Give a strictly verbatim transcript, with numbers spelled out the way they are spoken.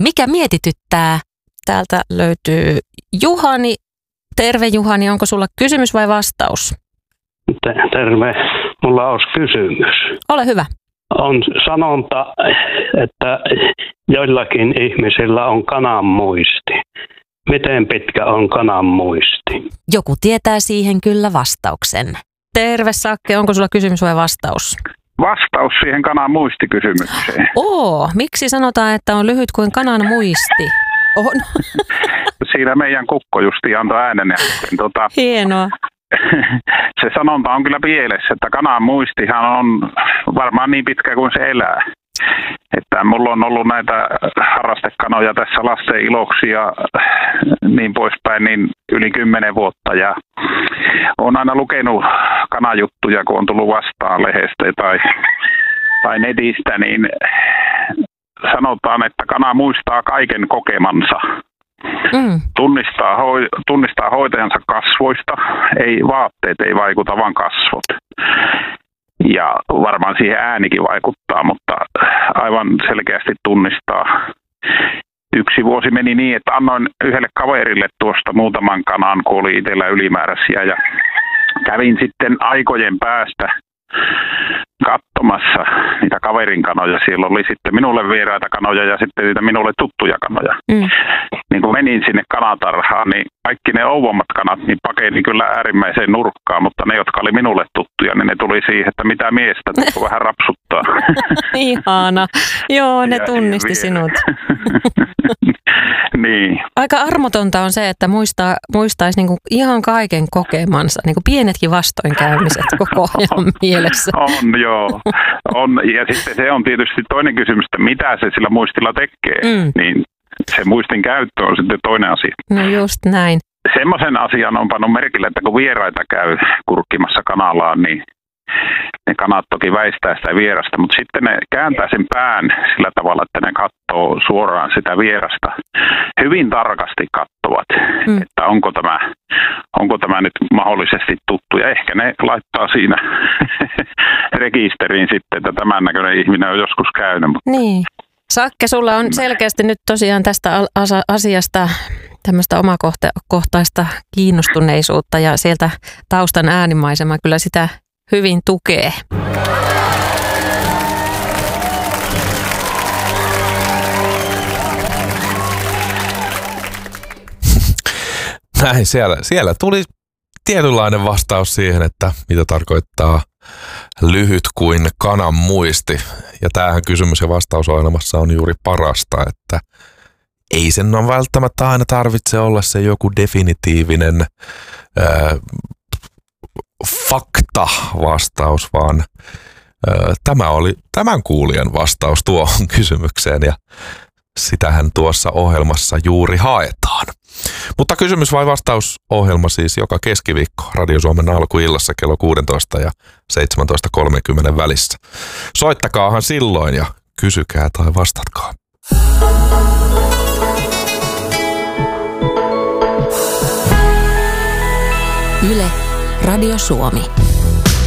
Mikä mietityttää? Täältä löytyy Juhani. Terve Juhani, onko sulla kysymys vai vastaus? Terve, mulla olisi kysymys. Ole hyvä. On sanonta, että joillakin ihmisillä on kanan muisti. Miten pitkä on kanan muisti? Joku tietää siihen kyllä vastauksen. Terve Sakke, onko sulla kysymys vai vastaus? Vastaus siihen kanan muistikysymykseen. Oo, miksi sanotaan, että on lyhyt kuin kanan muisti? On. Siinä meidän kukko justi antoi äänen. Ja, tuota, Hienoa. Se sanonta on kyllä pielessä, että kanan muistihan on varmaan niin pitkä kuin se elää. Että mulla on ollut näitä harrastekanoja tässä lasten iloksi ja niin poispäin niin yli kymmenen vuotta. Ja olen aina lukenut kanajuttuja, kun on tullut vastaan lehdestä tai, tai netistä, niin sanotaan, että kana muistaa kaiken kokemansa. Mm. Tunnistaa, hoi, tunnistaa hoitajansa kasvoista, ei vaatteet ei vaikuta, vaan kasvot. Ja varmaan siihen äänikin vaikuttaa, mutta aivan selkeästi tunnistaa. Yksi vuosi meni niin, että annoin yhdelle kaverille tuosta muutaman kanan, kun oli itsellä ylimääräisiä. Ja kävin sitten aikojen päästä katsomassa niitä kaverin kanoja. Siellä oli sitten minulle vieraita kanoja ja sitten niitä minulle tuttuja kanoja. Mm. Niin kun menin sinne kanatarhaan, niin kaikki ne ouvammat kanat niin pakeni kyllä äärimmäiseen nurkkaan, mutta ne, jotka oli minulle tuttuja, niin ne tuli siihen, että mitä miestä, kun vähän rapsuttaa. Ihana. Joo, ne ja tunnisti sinut. Niin. Aika armotonta on se, että muistaa, muistaisi niinku ihan kaiken kokemansa, niinku pienetkin vastoinkäymiset koko ajan mielessä. On, joo. On. Ja sitten se on tietysti toinen kysymys, että mitä se sillä muistilla tekee. Mm. Niin se muistin käyttö on sitten toinen asia. No just näin. Semmoisen asian on pannut merkille, että kun vieraita käy kurkkimassa kanalaan, niin ne kanat toki väistää sitä vierasta, mutta sitten ne kääntää sen pään sillä tavalla, että ne katsoo suoraan sitä vierasta. Hyvin tarkasti katsovat, mm. että onko tämä, onko tämä nyt mahdollisesti tuttu. Ja ehkä ne laittaa siinä rekisteriin sitten, että tämän näköinen ihminen on joskus käynyt. Mutta niin. Sakke, sulla on selkeästi nyt tosiaan tästä asiasta tämmöistä omakohtaista kiinnostuneisuutta ja sieltä taustan äänimaisema kyllä sitä hyvin tukee. Näin, siellä, siellä tuli tietynlainen vastaus siihen, että mitä tarkoittaa lyhyt kuin kanan muisti. Ja tämähän kysymys- ja vastausohjelmassa on juuri parasta, että ei sen on välttämättä aina tarvitse olla se joku definitiivinen ää, fakta-vastaus, vaan ää, tämä oli tämän kuulijan vastaus tuohon kysymykseen ja sitähän tuossa ohjelmassa juuri haetaan. Mutta kysymys vai vastausohjelma siis joka keskiviikko Radio Suomen alkuillassa kello kuusitoista ja seitsemäntoista kolmekymmentä välissä. Soittakaahan silloin ja kysykää tai vastatkaa. Yle, Radio Suomi.